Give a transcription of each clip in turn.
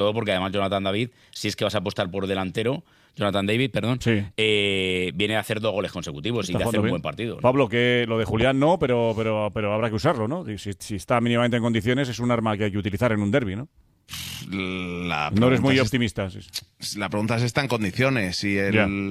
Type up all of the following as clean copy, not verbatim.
todo porque además Jonathan David, si es que vas a apostar por delantero, Jonathan David, perdón, Sí. viene a hacer 2 goles consecutivos y de hacer un buen partido, ¿no? Pablo, que lo de Julián no, pero habrá que usarlo, ¿no? Si está mínimamente en condiciones, es un arma que hay que utilizar en un derbi, ¿no? No eres muy optimista. La pregunta es, ¿está en condiciones? Y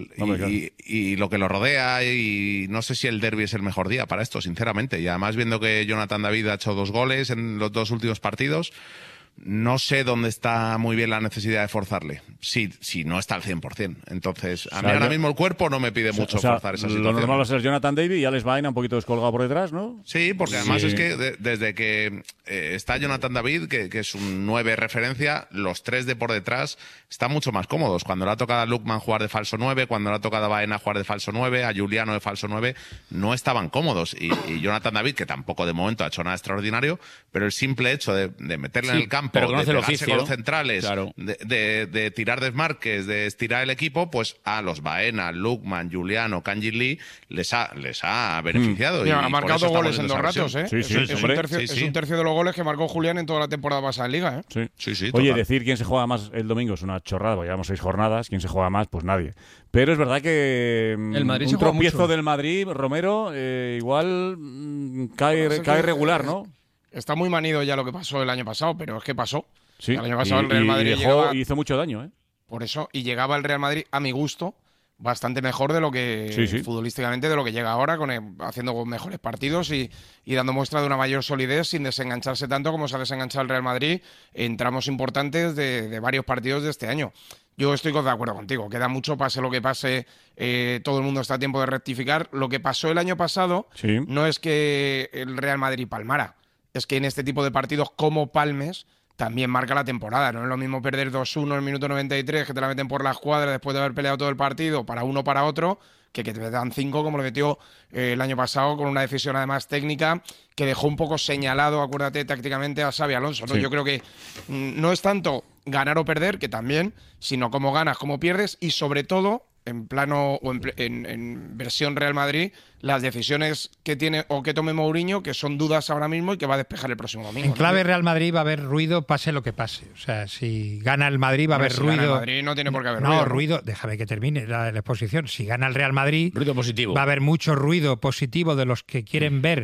lo que lo rodea, y no sé si el derbi es el mejor día para esto, sinceramente. Y además, viendo que Jonathan David ha hecho 2 goles en los 2 últimos partidos, no sé dónde está muy bien la necesidad de forzarle, si no está al 100%. Entonces, a mí ahora mismo el cuerpo no me pide mucho forzar esa situación. Lo normal va a ser Jonathan David y Alex Baena un poquito descolgado por detrás, ¿no? Sí, porque además es que desde que está Jonathan David, que es un 9 referencia, los 3 de por detrás están mucho más cómodos. Cuando le ha tocado a Lookman jugar de falso 9, cuando le ha tocado a Baena jugar de falso 9, a Juliano de falso 9, no estaban cómodos. Y Jonathan David, que tampoco de momento ha hecho nada extraordinario, pero el simple hecho de meterle en el campo, pero de conoce el pegarse oficio, con los centrales, claro, de tirar desmarques, de estirar el equipo, pues a los Baena, Lookman, Juliano, Kanji Lee les ha beneficiado. Ha marcado 2 goles en 2 ratos, ¿eh? Sí, un tercio de los goles que marcó Julián en toda la temporada pasada en Liga, ¿eh? Sí, Oye, decir quién se juega más el domingo es una chorrada, porque llevamos 6 jornadas, quién se juega más, pues nadie. Pero es verdad que el Madrid un tropiezo del Madrid, Romero, igual cae regular, ¿no? Está muy manido ya lo que pasó el año pasado, pero es que pasó. Sí, el año pasado el Real Madrid hizo mucho daño, ¿eh? Por eso, y llegaba el Real Madrid, a mi gusto, bastante mejor de lo que futbolísticamente, de lo que llega ahora, haciendo mejores partidos y dando muestra de una mayor solidez sin desengancharse tanto como se ha desenganchado el Real Madrid en tramos importantes de varios partidos de este año. Yo estoy de acuerdo contigo, queda mucho, pase lo que pase, todo el mundo está a tiempo de rectificar. Lo que pasó el año pasado no es que el Real Madrid palmara, es que en este tipo de partidos como palmes también marca la temporada. No es lo mismo perder 2-1 en el minuto 93, que te la meten por la escuadra después de haber peleado todo el partido para uno para otro, que te dan 5 como lo metió el año pasado, con una decisión además técnica que dejó un poco señalado, acuérdate, tácticamente a Xabi Alonso, ¿no? Yo creo que no es tanto ganar o perder, que también, sino cómo ganas, cómo pierdes, y sobre todo en plano o en versión Real Madrid, las decisiones que tiene o que tome Mourinho, que son dudas ahora mismo y que va a despejar el próximo domingo. En clave Real Madrid va a haber ruido, pase lo que pase. O sea, si gana el Madrid va a haber ruido. Gana el Madrid no tiene por qué haber ruido. No, ruido, déjame que termine la exposición. Si gana el Real Madrid, ruido positivo. Va a haber mucho ruido positivo de los que quieren ver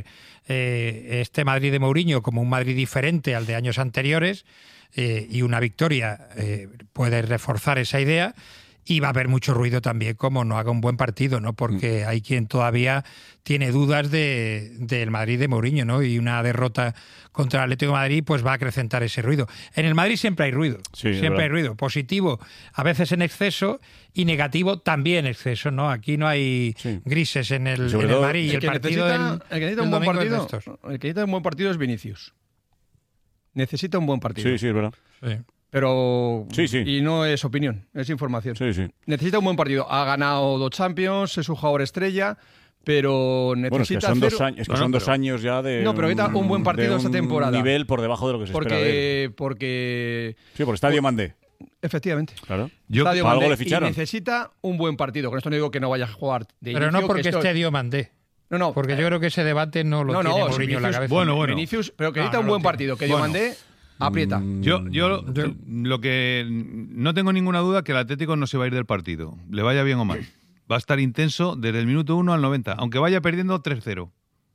este Madrid de Mourinho como un Madrid diferente al de años anteriores, y una victoria puede reforzar esa idea. Y va a haber mucho ruido también como no haga un buen partido, ¿no? Porque hay quien todavía tiene dudas del Madrid de Mourinho, ¿no? Y una derrota contra el Atlético de Madrid pues va a acrecentar ese ruido. En el Madrid siempre hay ruido, siempre hay ruido. Positivo, a veces en exceso, y negativo también en exceso, ¿no? Aquí no hay grises en el Madrid. Y el partido el que necesita un buen partido es Vinicius. Necesita un buen partido. Sí, es verdad. Sí. Pero y no es opinión, es información. Necesita un buen partido. Ha ganado 2 Champions, es un jugador estrella, pero necesita son 2 años ya de pero necesita un buen partido esta temporada. Nivel por debajo de lo que se espera de él. Porque Estadio Mandé. Efectivamente. Claro. Estadio algo Mandé, le ficharon. y necesita un buen partido. Con esto no digo que no vaya a jugar de pero inicio, no porque Estadio Mandé. No, porque yo creo que ese debate no lo tiene Mourinho en la cabeza. Bueno. Vinicius, pero que necesita un buen partido. Que Diomandé aprieta. Yo lo que no tengo ninguna duda que el Atlético no se va a ir del partido, le vaya bien o mal. Va a estar intenso desde el minuto 1 al 90, aunque vaya perdiendo 3-0.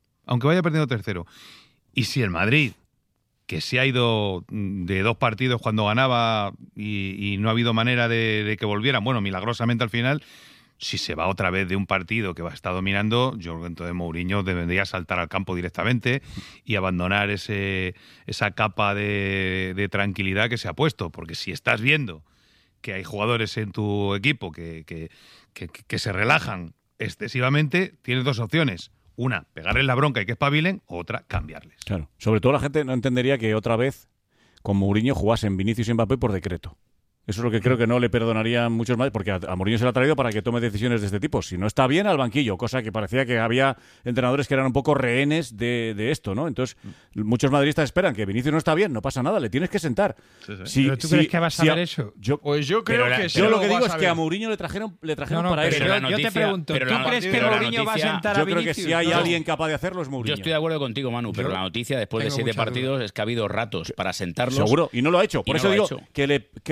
Y si el Madrid, que se ha ido de 2 partidos cuando ganaba y no ha habido manera de que volvieran, milagrosamente al final, si se va otra vez de un partido que va a estar dominando, yo creo que entonces Mourinho debería saltar al campo directamente y abandonar esa capa de tranquilidad que se ha puesto. Porque si estás viendo que hay jugadores en tu equipo que se relajan excesivamente, tienes 2 opciones. Una, pegarles la bronca y que espabilen, otra, cambiarles. Claro. Sobre todo la gente no entendería que otra vez con Mourinho jugasen Vinicius y Mbappé por decreto. Eso es lo que creo que no le perdonarían muchos más, porque a Mourinho se le ha traído para que tome decisiones de este tipo. Si no está bien, al banquillo, cosa que parecía que había entrenadores que eran un poco rehenes de esto, ¿no? Entonces, muchos madridistas esperan que Vinicius no está bien, no pasa nada, le tienes que sentar. Sí. ¿Pero tú crees que vas a ver eso? Pues yo creo que sí. Yo lo que digo es que a Mourinho le trajeron para eso. Yo te pregunto, ¿tú crees que Mourinho va a sentar a Vinicius? Yo creo que si hay alguien capaz de hacerlo es Mourinho. Yo estoy de acuerdo contigo, Manu, pero la noticia después de 7 partidos es que ha habido ratos para sentarlos. Seguro, y no lo ha hecho. Por eso digo que